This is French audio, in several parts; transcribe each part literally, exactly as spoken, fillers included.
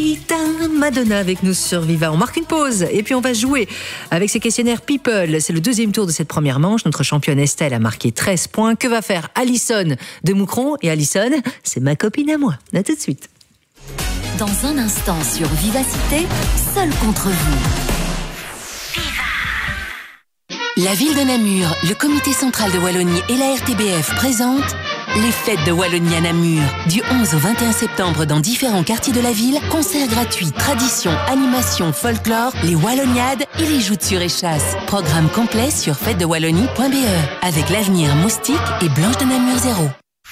Madonna avec nous sur Viva. On marque une pause et puis on va jouer avec ces questionnaires People. C'est le deuxième tour de cette première manche. Notre championne Estelle a marqué treize points. Que va faire Alison de Moucron? Et Alison, c'est ma copine à moi. À tout de suite. Dans un instant sur Vivacité, seul contre vous. La ville de Namur, le comité central de Wallonie et la R T B F présentent les fêtes de Wallonie à Namur. Du onze au vingt et un septembre dans différents quartiers de la ville, concerts gratuits, traditions, animations, folklore, les Walloniades et les joutes sur échasse. Programme complet sur fête de wallonie point b e avec l'avenir Moustique et Blanche de Namur zéro.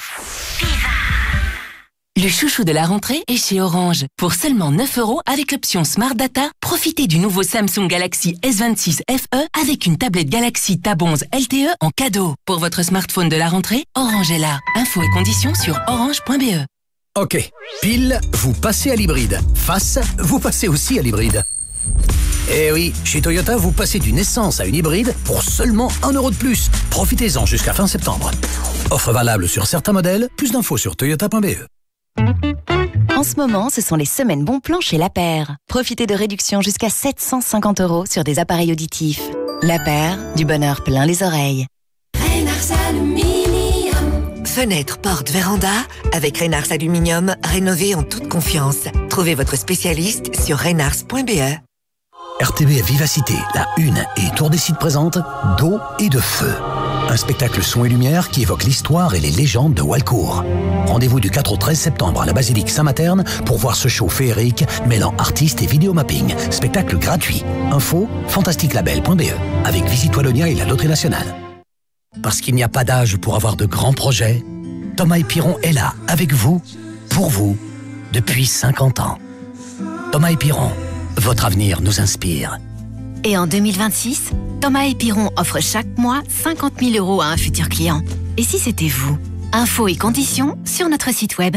Le chouchou de la rentrée est chez Orange. Pour seulement neuf euros avec l'option Smart Data, profitez du nouveau Samsung Galaxy S vingt-six F E avec une tablette Galaxy Tab onze L T E en cadeau. Pour votre smartphone de la rentrée, Orange est là. Infos et conditions sur orange point b e. Ok, pile, vous passez à l'hybride. Face, vous passez aussi à l'hybride. Eh oui, chez Toyota, vous passez d'une essence à une hybride pour seulement un euro de plus. Profitez-en jusqu'à fin septembre. Offre valable sur certains modèles. Plus d'infos sur toyota point b e. En ce moment, ce sont les semaines bons plans chez La Paire. Profitez de réductions jusqu'à sept cent cinquante euros sur des appareils auditifs. La Paire, du bonheur plein les oreilles. Reynars Aluminium. Fenêtre, porte, véranda, avec Reynars Aluminium, rénovez en toute confiance. Trouvez votre spécialiste sur reynars point b e. R T B F Vivacité, la une et Tour des Sites présente D'eau et de feu. Un spectacle son et lumière qui évoque l'histoire et les légendes de Walcourt. Rendez-vous du quatre au treize septembre à la basilique Saint-Materne pour voir ce show féerique mêlant artistes et vidéomapping. Spectacle gratuit. Info fantastique label point b e avec Visite Wallonia et la Loterie Nationale. Parce qu'il n'y a pas d'âge pour avoir de grands projets, Thomas et Piron est là, avec vous, pour vous, depuis cinquante ans. Thomas et Piron, votre avenir nous inspire. Et en deux mille vingt-six, Thomas et Piron offrent chaque mois cinquante mille euros à un futur client. Et si c'était vous? Infos et conditions sur notre site web.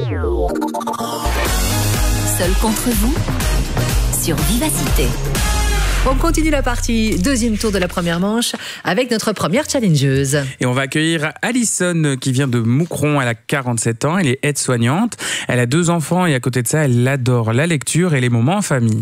Seul contre vous sur Vivacité. On continue la partie, deuxième tour de la première manche avec notre première challengeuse. Et on va accueillir Alison qui vient de Moucron, elle a quarante-sept ans, elle est aide-soignante, elle a deux enfants et à côté de ça, elle adore la lecture et les moments en famille.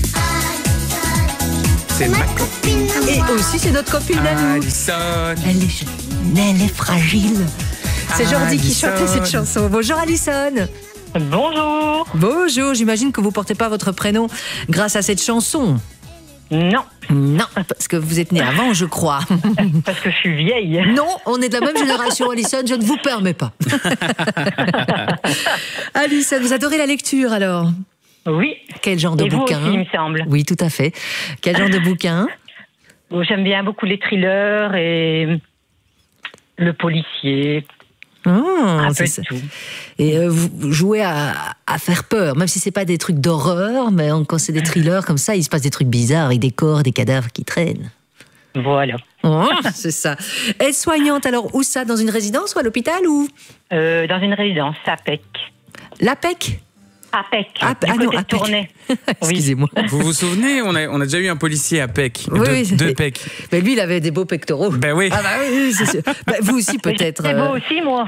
C'est ma copine. Et aussi, c'est notre copine à nous. Alison. Elle est jeune, elle est fragile. C'est Jordi qui chantait cette chanson. Bonjour Alison. Bonjour. Bonjour, j'imagine que vous ne portez pas votre prénom grâce à cette chanson. Non. Non, parce que vous êtes née avant, je crois. Parce que je suis vieille. Non, on est de la même génération, Alison, je ne vous permets pas. Alison, vous adorez la lecture alors? Oui. Quel genre de Et bouquin? vous aussi, il me semble. Oui, tout à fait. Quel genre de bouquin? J'aime bien beaucoup les thrillers et le policier. Oh, un peu c'est de tout. Et euh, vous jouez à, à faire peur, même si c'est pas des trucs d'horreur, mais quand c'est des thrillers comme ça, il se passe des trucs bizarres avec des corps, des cadavres qui traînent. Voilà. Oh, c'est ça. Aide-soignante, alors où ça? Dans une résidence ou à l'hôpital ou Euh, dans une résidence, à Pec. La P E C? À Pec, Ah, du ah côté non, de à Pec. Tournai. Excusez-moi. Vous vous souvenez, on a, on a déjà eu un policier à Pec, Oui, de, oui, de mais- Pec. Mais lui, il avait des beaux pectoraux. Ben oui. Ah bah oui, c'est sûr. Bah, vous aussi peut-être. C'est beau euh. aussi, moi.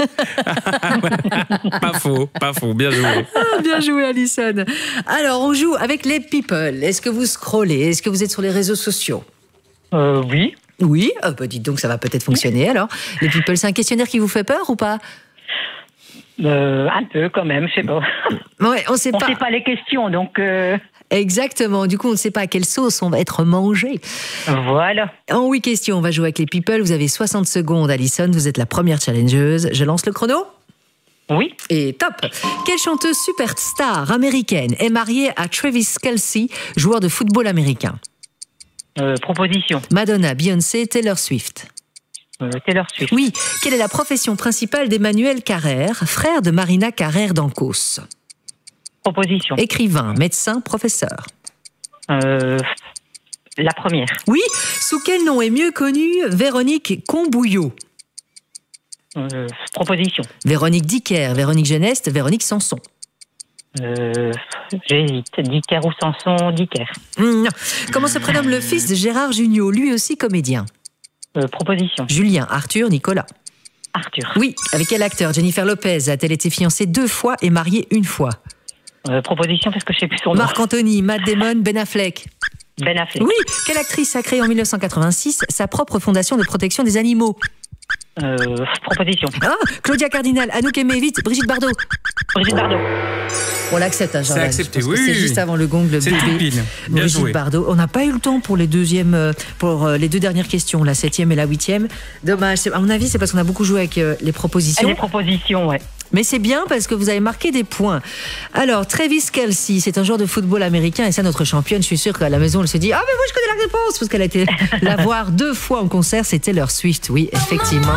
Pas faux, pas faux, bien joué. Ah, bien joué, Alison. Alors, on joue avec les people. Est-ce que vous scrollez? Est-ce que vous êtes sur les réseaux sociaux? Euh, oui. Oui. Ah, bah, dites donc, ça va peut-être fonctionner alors. Les people, c'est un questionnaire qui vous fait peur ou pas? Euh, un peu quand même, je sais pas. Ouais, on sait On pas. sait pas les questions, donc euh, Exactement. Du coup, on ne sait pas à quelle sauce on va être mangé. voilà. En huit questions, on va jouer avec les people. Vous avez soixante secondes, Alison. Vous êtes la première challengeuse. Je lance le chrono. Oui. Et top! Quelle chanteuse superstar américaine est mariée à Travis Kelce, joueur de football américain? Euh, proposition. Madonna, Beyoncé, Taylor Swift. Euh, Taylor Swift. Oui. Quelle est la profession principale d'Emmanuel Carrère, frère de Marina Carrère d'Ancos? Proposition. Écrivain, médecin, professeur. Euh, la première. Oui. Sous quel nom est mieux connue Véronique Combouillot? Euh, proposition. Véronique Dicker, Véronique Geneste, Véronique Sanson. Euh, J'hésite. Dicker ou Sanson, Dicker. Mmh, non. Comment se prénomme le fils de Gérard Jugnot, lui aussi comédien? Euh, proposition. Julien, Arthur, Nicolas. Arthur. Oui. Avec quel acteur Jennifer Lopez a-t-elle été fiancée deux fois et mariée une fois? Euh, proposition, parce que je sais plus son nom. Marc Anthony, Matt Damon, Ben Affleck. Ben Affleck. Oui, quelle actrice a créé en dix-neuf cent quatre-vingt-six sa propre fondation de protection des animaux? Euh, proposition. Ah, Claudia Cardinal, Anouk Aimé-Vite, Brigitte Bardot. Brigitte Bardot. On l'accepte, hein, C'est Jordan. accepté, Je pense que oui, C'est oui. juste avant le gong, le C'est bébé. tout pile. Bien Brigitte joué. Bardot. On n'a pas eu le temps pour les deuxièmes, euh, pour euh, les deux dernières questions, la septième et la huitième. Dommage. C'est- À mon avis, c'est parce qu'on a beaucoup joué avec euh, les propositions. Les propositions, ouais. Mais c'est bien parce que vous avez marqué des points. Alors, Travis Kelce, c'est un joueur de football américain et ça, notre championne, je suis sûre qu'à la maison, elle se dit « Ah, mais moi, je connais la réponse !» Parce qu'elle a été la voir deux fois en concert, c'était Taylor Swift. Oui, effectivement.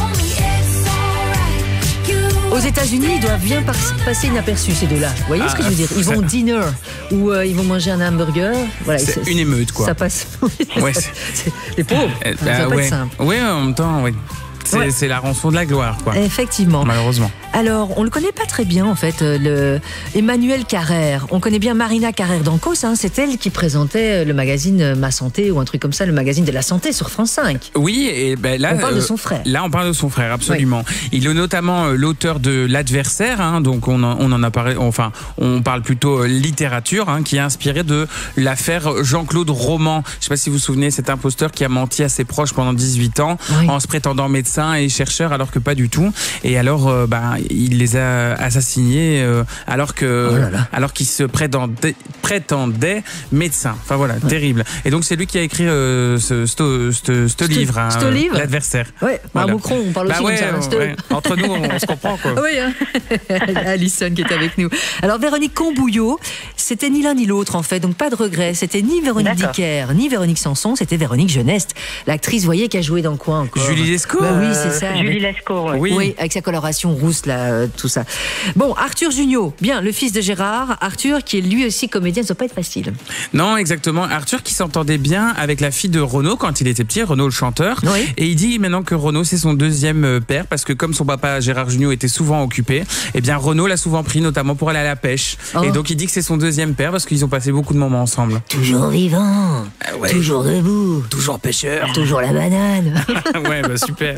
Aux États-Unis, ils doivent bien par- passer inaperçus, ces deux-là. Vous voyez Ah, ce que je veux dire? Ils vont au dinner ou euh, ils vont manger un hamburger. Voilà, C'est ça- une émeute, quoi. Ça passe. Ouais, Ça- c'est- c'est- les pauvres, Euh, ça bah, va pas ouais. être simple. Oui, en même temps, oui. C'est Ouais. c'est la rançon de la gloire, quoi. Effectivement. Malheureusement. Alors, on le connaît pas très bien en fait, euh, le Emmanuel Carrère. On connaît bien Marina Carrère d'Ancos, hein, c'est elle qui présentait le magazine Ma Santé ou un truc comme ça, le magazine de la santé sur France cinq. Oui, et ben là, On parle de euh, son frère. Là, on parle de son frère, absolument. Il est notamment euh, l'auteur de L'Adversaire, hein, donc on en, on en a parlé. Enfin, on parle plutôt euh, littérature, hein, qui est inspiré de l'affaire Jean-Claude Roman. Je sais pas si vous vous souvenez, cet imposteur qui a menti à ses proches pendant dix-huit ans, Oui. en se prétendant médecin et chercheur, alors que pas du tout. Et alors, euh, ben, il les a assassinés, euh, alors que, Oh là là. alors qu'il se prétendait, prétendait médecin. Enfin voilà, terrible. Et donc c'est lui qui a écrit euh, ce, ce, ce, ce livre, hein, ce livre L'Adversaire. Ouais, Voilà. à Moucron, on parle Bah aussi ouais, comme ça. hein, c'est- ouais. Entre nous, on, on se comprend, quoi. Oui, hein. Alison qui est avec nous. Alors Véronique Combouillot, c'était ni l'un ni l'autre en fait, donc pas de regret. C'était ni Véronique D'accord. Dicker, ni Véronique Sanson, c'était Véronique Geneste, l'actrice, vous voyez, qui a joué dans quoi encore? Julie Lescaut. Bah oui, Euh, c'est ça. Julie avec- Lescaut, ouais. Oui. Oui, avec sa coloration rousse, là, euh, tout ça. Bon, Arthur Jugnot, bien, le fils de Gérard. Arthur, qui est lui aussi comédien, ça doit pas être facile. Non, exactement. Arthur qui s'entendait bien avec la fille de Renaud quand il était petit, Renaud le chanteur. Oui. Et il dit maintenant que Renaud c'est son deuxième euh, père parce que comme son papa Gérard Jugnot était souvent occupé, eh bien Renaud l'a souvent pris notamment pour aller à la pêche. Oh. Et donc il dit que c'est son deuxième père parce qu'ils ont passé beaucoup de moments ensemble. Toujours vivant, ouais. toujours debout, Toujours pêcheur. toujours la banane. Ouais, bah super.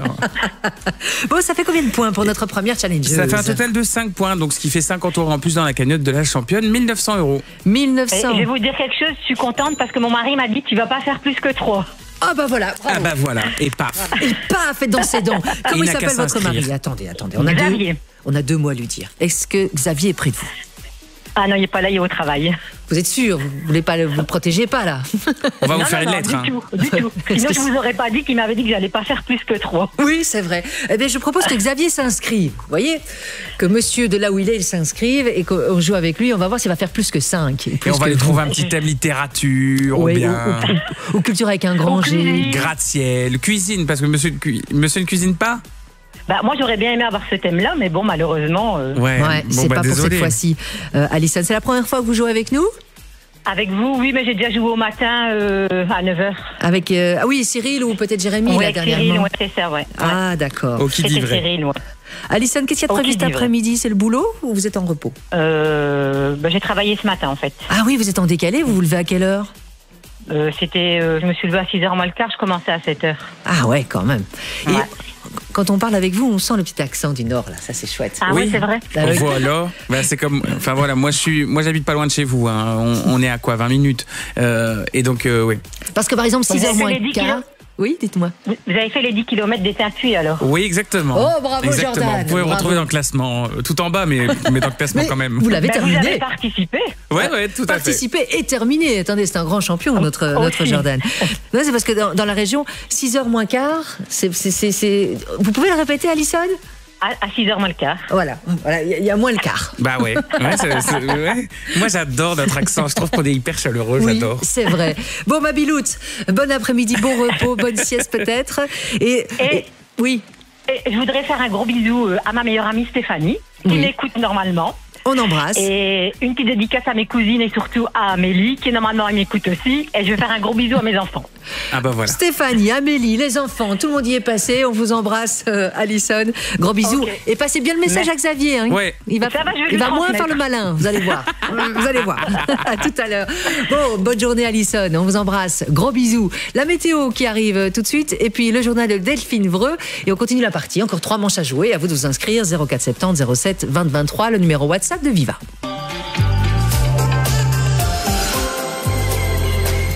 Bon, ça fait combien de points pour notre première challengeuse? Ça fait un total de cinq points, donc ce qui fait cinquante euros en plus dans la cagnotte de la championne, mille neuf cents euros. mille neuf Et cents. je vais vous dire quelque chose, je suis contente parce que mon mari m'a dit tu vas pas faire plus que trois. Ah bah voilà, bravo. Ah bah voilà, et paf. Et paf, et dans ses dents. Comment Il il n'a qu'à s'appelle votre s'inscrire. mari? Attendez, attendez. On a, deux, Xavier. on a deux mots à lui dire. Est-ce que Xavier est près de vous? Ah non, il est pas là, il est au travail. Vous êtes sûr? Vous voulez pas le, vous le protégez pas là? On va vous non, faire non, une non, lettre. du hein. tout, du tout. Sinon, je vous aurais pas dit qu'il m'avait dit que j'allais pas faire plus que trois. Oui, c'est vrai. Eh bien, je propose que Xavier s'inscrive. Vous voyez? Que monsieur de là où il est, il s'inscrive et qu'on joue avec lui. On va voir s'il va faire plus que cinq. Et on va lui trouver un petit thème littérature, ou Oui, bien ou, ou- ou culture avec un grand Ou G. cuisine. gratte-ciel, cuisine, parce que monsieur, ne cu- monsieur ne cuisine pas. Bah, moi, j'aurais bien aimé avoir ce thème-là, mais bon, malheureusement, euh, Ouais, Ouais, bon, c'est bah, pas pour désolé. cette fois-ci. Euh, Alison, c'est la première fois que vous jouez avec nous? avec vous, oui, mais j'ai déjà joué au matin euh, à neuf heures. Avec, euh, ah oui, Cyril ou peut-être Jérémy, Oui, là, avec dernièrement. Cyril, ouais, c'est ça, ouais. Ah, d'accord. Au qui dit C'était vrai. Cyril, ouais. Alison, qu'est-ce qu'il y a de Au prévu qui cet dit vrai. après-midi? C'est le boulot ou vous êtes en repos? Euh, bah, j'ai travaillé ce matin, en fait. Ah oui, vous êtes en décalé, vous vous levez à quelle heure? Euh, c'était, euh, je me suis levée à six heures moins le quart, je commençais à sept heures. Ah ouais, quand même. Et Ouais. quand on parle avec vous, on sent le petit accent du Nord, là, ça c'est chouette. Ah oui, c'est vrai. Ah oui. Voilà, bah, c'est comme, enfin voilà, moi je suis, moi j'habite pas loin de chez vous, hein. on, on est à quoi, vingt minutes, euh, et donc euh, oui. Parce que par exemple, six Vous heures avez moins fait les le dix quart. kilos Oui, dites-moi. Vous vous avez fait les dix kilomètres d'Étain-Puy, alors? Oui, exactement. Oh, bravo, exactement. Jordan, Vous pouvez bravo. retrouver dans le classement, euh, tout en bas, mais, mais dans le classement Mais quand même. vous l'avez Ben, vous terminé. avez participé. Ouais, ouais, tout à fait. Participer et terminer. Attendez, c'est un grand champion, notre, Oh, notre aussi. Jordan. Non, c'est parce que dans, dans la région, six heures moins quart, c'est, c'est, c'est, c'est- vous pouvez le répéter, Alison? À, à six heures moins le quart. Voilà, voilà, il y, a- il y a moins le quart. Bah ouais, ouais, c'est- c'est- ouais. Moi j'adore notre accent, je trouve qu'on est hyper chaleureux, Oui, j'adore. c'est vrai. Bon, ma Biloute, bon après-midi, bon repos, bonne sieste peut-être. Et, Et- et- oui, Et je voudrais faire un gros bisou euh, à ma meilleure amie Stéphanie, qui Oui. m'écoute normalement. on embrasse. Et une petite dédicace à mes cousines et surtout à Amélie, qui normalement elle m'écoute aussi. Et je vais faire un gros bisou à mes enfants. Ah bah voilà. Stéphanie, Amélie, les enfants, tout le monde y est passé. On vous embrasse, euh, Alison. Gros bisous. Ok. Et passez bien le message à Xavier. Hein. Ouais. Il va, Ça va, je vais il lui va moins transmettre. faire le malin, vous allez voir. Vous allez voir. À tout à l'heure. Bon, bonne journée, Alison. On vous embrasse. Gros bisous. La météo qui arrive tout de suite. Et puis le journal de Delphine Vreux. Et on continue la partie. Encore trois manches à jouer. À vous de vous inscrire. zéro quatre soixante-dix zéro sept vingt vingt-trois, le numéro WhatsApp de Viva.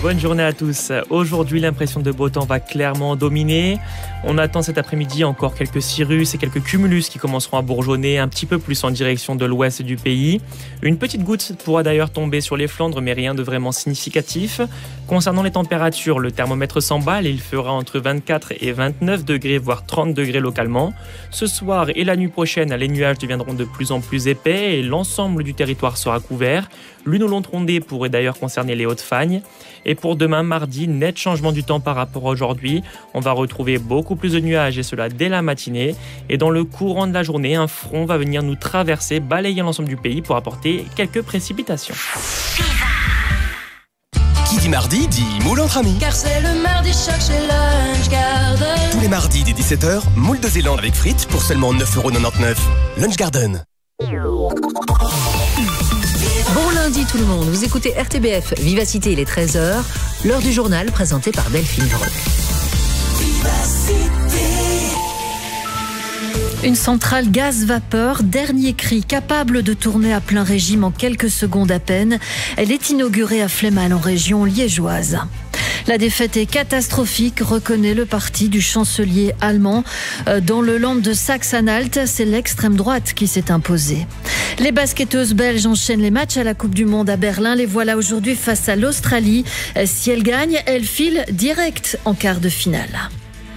bonne journée à tous. Aujourd'hui, l'impression de beau temps va clairement dominer. On attend cet après-midi encore quelques cirrus et quelques cumulus qui commenceront à bourgeonner un petit peu plus en direction de l'ouest du pays. Une petite goutte pourra d'ailleurs tomber sur les Flandres, mais rien de vraiment significatif. Concernant les températures, le thermomètre s'emballe et il fera entre vingt-quatre et vingt-neuf degrés, voire trente degrés localement. Ce soir et la nuit prochaine, les nuages deviendront de plus en plus épais et l'ensemble du territoire sera couvert. L'une ou l'autre ondée pourrait d'ailleurs concerner les Hautes-Fagnes. Et pour demain, mardi, net changement du temps par rapport à aujourd'hui. On va retrouver beaucoup plus de nuages et cela dès la matinée. Et dans le courant de la journée, un front va venir nous traverser, balayer l'ensemble du pays pour apporter quelques précipitations. Qui dit mardi dit moule entre amis. Car c'est le mardi choc chez Lunch Garden. Tous les mardis dès dix-sept heures, moule de Zélande avec frites pour seulement neuf euros quatre-vingt-dix-neuf. Lunch Garden. Bon lundi tout le monde, vous écoutez R T B F, Vivacité, il est treize heures, l'heure du journal présenté par Delphine Vreux. Une centrale gaz-vapeur, dernier cri, capable de tourner à plein régime en quelques secondes à peine. Elle est inaugurée à Flémal en région liégeoise. La défaite est catastrophique, reconnaît le parti du chancelier allemand. Dans le land de Saxe-Anhalt, c'est l'extrême droite qui s'est imposée. Les basketteuses belges enchaînent les matchs à la Coupe du Monde à Berlin. Les voilà aujourd'hui face à l'Australie. Si elles gagnent, elles filent direct en quart de finale.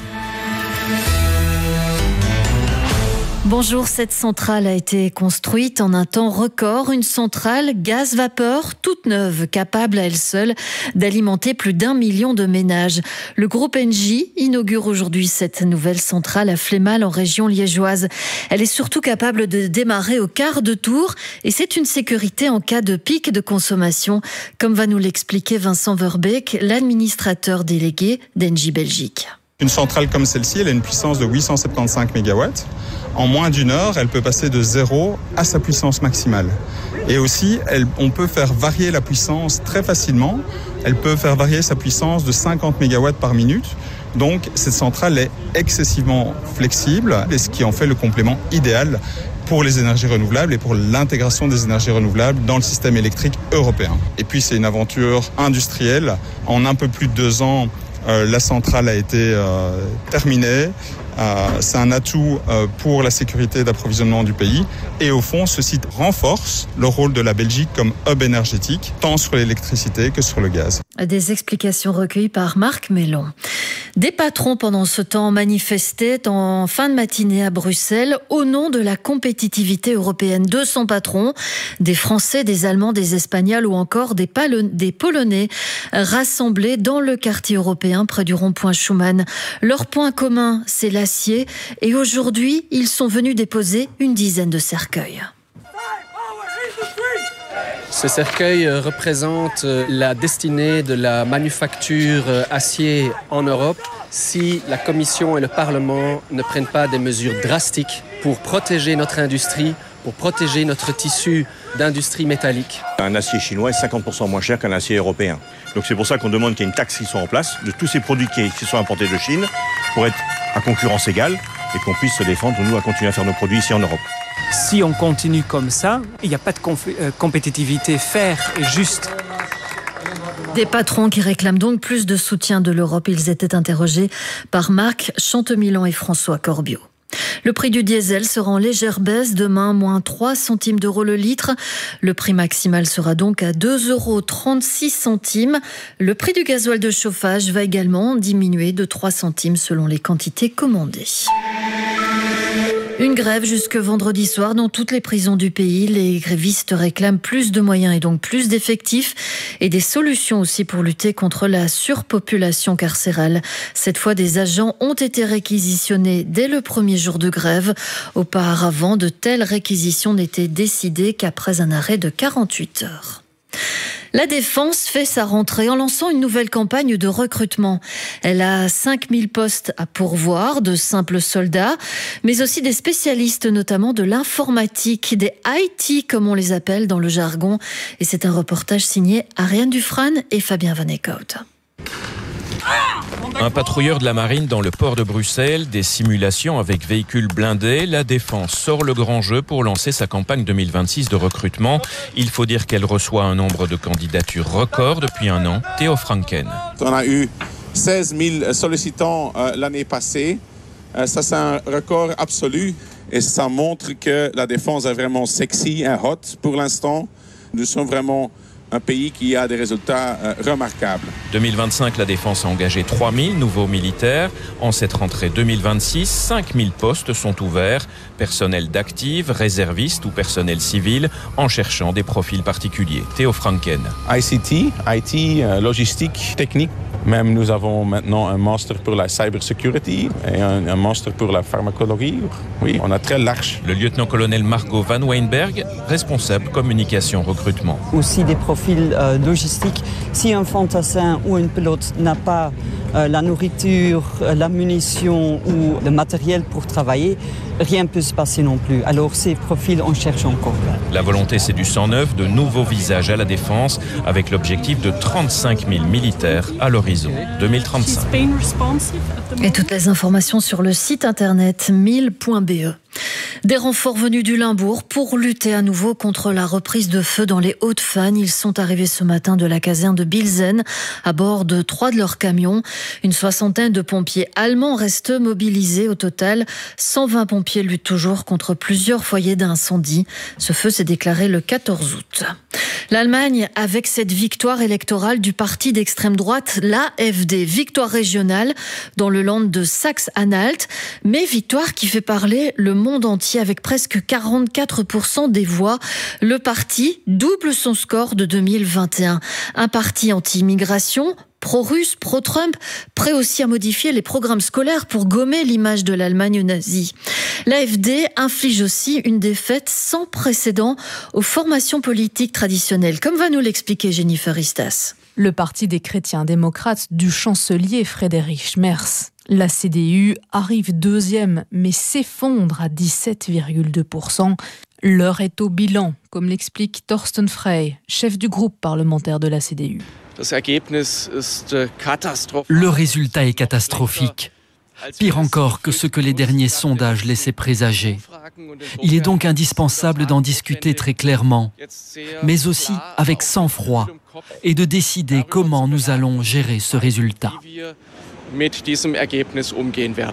Bonjour, cette centrale a été construite en un temps record. Une centrale gaz-vapeur toute neuve, capable à elle seule d'alimenter plus d'un million de ménages. Le groupe Engie inaugure aujourd'hui cette nouvelle centrale à Flémal en région liégeoise. Elle est surtout capable de démarrer au quart de tour et c'est une sécurité en cas de pic de consommation, comme va nous l'expliquer Vincent Verbeek, l'administrateur délégué d'Engie Belgique. Une centrale comme celle-ci, elle a une puissance de huit cent soixante-quinze mégawatts. En moins d'une heure, elle peut passer de zéro à sa puissance maximale. Et aussi, elle, on peut faire varier la puissance très facilement. Elle peut faire varier sa puissance de cinquante mégawatts par minute. Donc, cette centrale est excessivement flexible, et ce qui en fait le complément idéal pour les énergies renouvelables et pour l'intégration des énergies renouvelables dans le système électrique européen. Et puis, c'est une aventure industrielle. En un peu plus de deux ans, euh, la centrale a été euh, terminée. Euh, c'est un atout euh, pour la sécurité d'approvisionnement du pays. Et au fond, ce site renforce le rôle de la Belgique comme hub énergétique, tant sur l'électricité que sur le gaz. Des explications recueillies par Marc Mellon. Des patrons, pendant ce temps, manifestaient en fin de matinée à Bruxelles au nom de la compétitivité européenne. deux cents patrons, des Français, des Allemands, des Espagnols ou encore des, Palo- des Polonais, rassemblés dans le quartier européen près du rond-point Schuman. Leur point commun, c'est l'acier. Et aujourd'hui, ils sont venus déposer une dizaine de cercueils. Ce cercueil représente la destinée de la manufacture acier en Europe si la Commission et le Parlement ne prennent pas des mesures drastiques pour protéger notre industrie, pour protéger notre tissu d'industrie métallique. Un acier chinois est cinquante pour cent moins cher qu'un acier européen. Donc c'est pour ça qu'on demande qu'il y ait une taxe qui soit en place de tous ces produits qui, qui sont importés de Chine pour être à concurrence égale et qu'on puisse se défendre, nous, à continuer à faire nos produits ici en Europe. Si on continue comme ça, il n'y a pas de conf- euh, compétitivité fair et juste. Des patrons qui réclament donc plus de soutien de l'Europe. Ils étaient interrogés par Marc Chantemilan et François Corbiot. Le prix du diesel sera en légère baisse demain, moins trois centimes d'euros le litre. Le prix maximal sera donc à deux euros trente-six. Le prix du gasoil de chauffage va également diminuer de trois centimes selon les quantités commandées. Une grève jusque vendredi soir dans toutes les prisons du pays. Les grévistes réclament plus de moyens et donc plus d'effectifs et des solutions aussi pour lutter contre la surpopulation carcérale. Cette fois, des agents ont été réquisitionnés dès le premier jour de grève. Auparavant, de telles réquisitions n'étaient décidées qu'après un arrêt de quarante-huit heures. La Défense fait sa rentrée en lançant une nouvelle campagne de recrutement. Elle a cinq mille postes à pourvoir, de simples soldats, mais aussi des spécialistes, notamment de l'informatique, des I T comme on les appelle dans le jargon. Et c'est un reportage signé Ariane Dufresne et Fabien Van Eekhout. Un patrouilleur de la marine dans le port de Bruxelles, des simulations avec véhicules blindés. La Défense sort le grand jeu pour lancer sa campagne deux mille vingt-six de recrutement. Il faut dire qu'elle reçoit un nombre de candidatures record depuis un an. Theo Franken. On a eu seize mille sollicitants euh, l'année passée. Euh, ça, c'est un record absolu et ça montre que la Défense est vraiment sexy et hot pour l'instant. Nous sommes vraiment un pays qui a des résultats euh, remarquables. deux mille vingt-cinq, la Défense a engagé trois mille nouveaux militaires. En cette rentrée deux mille vingt-six, cinq mille postes sont ouverts. Personnel d'active, réservistes ou personnel civil, en cherchant des profils particuliers. Theo Franken. I C T, I T, euh, logistique, technique. Même nous avons maintenant un master pour la cybersecurity et un, un master pour la pharmacologie. Oui, on a très large. Le lieutenant-colonel Margot Van Weinberg, responsable communication recrutement. Aussi des profils euh, logistiques. Si un fantassin ou un pilote n'a pas euh, la nourriture, euh, la munition ou le matériel pour travailler, rien ne peut se passer non plus. Alors ces profils, on cherche encore. La volonté, c'est du sang neuf, de nouveaux visages à la Défense, avec l'objectif de trente-cinq mille militaires à l'horizon deux mille trente-cinq. Et toutes les informations sur le site internet mille point b e. Des renforts venus du Limbourg pour lutter à nouveau contre la reprise de feu dans les Hauts-de-Fagne. Ils sont arrivés ce matin de la caserne de Bilzen à bord de trois de leurs camions. Une soixantaine de pompiers allemands restent mobilisés. Au total, cent vingt pompiers luttent toujours contre plusieurs foyers d'incendie. Ce feu s'est déclaré le quatorze août. L'Allemagne, avec cette victoire électorale du parti d'extrême droite, l'A F D, victoire régionale dans le land de Saxe-Anhalt, mais victoire qui fait parler le monde entier avec presque quarante-quatre pour cent des voix. Le parti double son score de deux mille vingt et un. Un parti anti-immigration, pro-russe, pro-Trump, prêt aussi à modifier les programmes scolaires pour gommer l'image de l'Allemagne nazie. L'A F D inflige aussi une défaite sans précédent aux formations politiques traditionnelles, comme va nous l'expliquer Jennifer Istas. Le parti des chrétiens démocrates du chancelier Friedrich Merz. La C D U arrive deuxième, mais s'effondre à dix-sept virgule deux pour cent. L'heure est au bilan, comme l'explique Thorsten Frey, chef du groupe parlementaire de la C D U. Le résultat est catastrophique. Pire encore que ce que les derniers sondages laissaient présager. Il est donc indispensable d'en discuter très clairement, mais aussi avec sang-froid, et de décider comment nous allons gérer ce résultat.